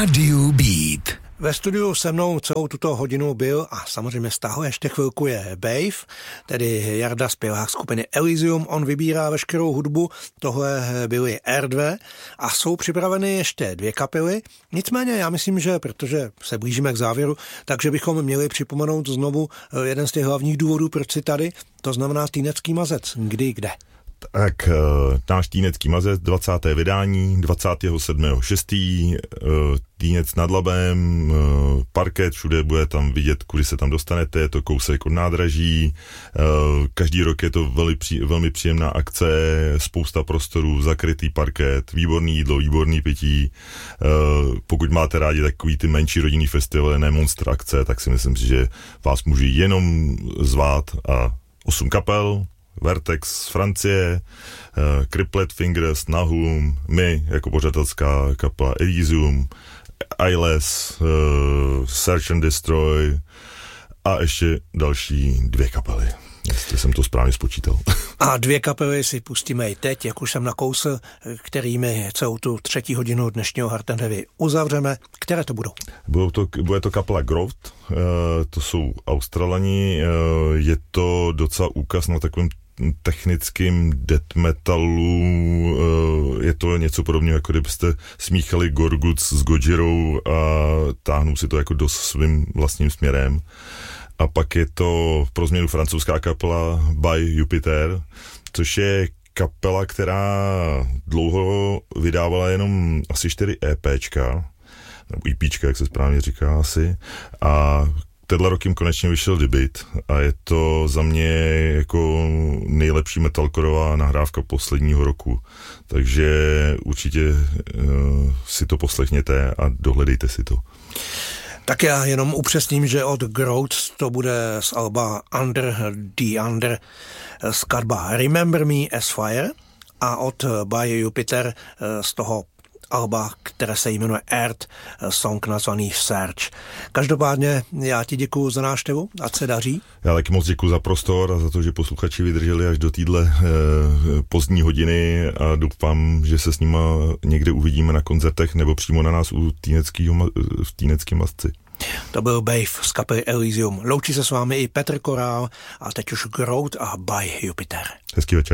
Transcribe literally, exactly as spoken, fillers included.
Rádiu Beat. Ve studiu se mnou celou tuto hodinu byl a samozřejmě stále ještě chvilku je Bave, tedy Jarda, zpěvák skupiny Elysium. On vybírá veškerou hudbu, tohle byly R dva a jsou připraveny ještě dvě kapely. Nicméně já myslím, že protože se blížíme k závěru, takže bychom měli připomenout znovu jeden z těch hlavních důvodů, proč si tady, to znamená Týnecký mazec. Kdy, kde? Tak náš Týnecký mazec, dvacáté vydání, dvacátého sedmého šestého Týnec nad Labem, parket, všude bude tam vidět, kudy se tam dostanete, je to kousek od nádraží, každý rok je to velmi, velmi příjemná akce, spousta prostorů, zakrytý parket, výborný jídlo, výborný pití, pokud máte rádi takový ty menší rodinný festivaly, ne monster akce, tak si myslím, že vás můžu jenom zvát a osm kapel, Vertex z Francie, uh, Cripplet Fingers, Nahum, my jako pořadatelská kapela Elysium, Eyeless, uh, Search and Destroy a ještě další dvě kapely, jestli jsem to správně spočítal. A dvě kapely si pustíme i teď, jak už jsem nakousl, kterými celou tu třetí hodinu dnešního Hard and Heavy uzavřeme. Které to budou? Budou to, bude to kapela Growth, uh, to jsou Australani, uh, je to docela úkaz na takovém technickým death metalu, je to něco podobného, jako kdybyste smíchali Gorguts s Gojirou a táhnou si to jako do svým vlastním směrem. A pak je to pro změnu francouzská kapela By Jupiter, což je kapela, která dlouho vydávala jenom asi čtyři EPčka, nebo EPčka, jak se správně říká asi, a tenhle rok jim konečně vyšel debut a je to za mě jako nejlepší metalcoreová nahrávka posledního roku. Takže určitě uh, si to poslechněte a dohledejte si to. Tak já jenom upřesním, že od Growth to bude z alba Under the Under skladba Remember Me as Fire a od By Jupiter z toho alba, které se jmenuje Earth, song nazvaný Search. Každopádně já ti děkuju za návštěvu, ať se daří. Já taky moc děkuju za prostor a za to, že posluchači vydrželi až do téhle eh, pozdní hodiny a doufám, že se s nima někde uvidíme na koncertech nebo přímo na nás u Týneckýho, v Týneckém mazci. To byl Bave z kapely Elysium. Loučí se s vámi i Petr Korál a teď už Growth a By Jupiter. Hezký večer.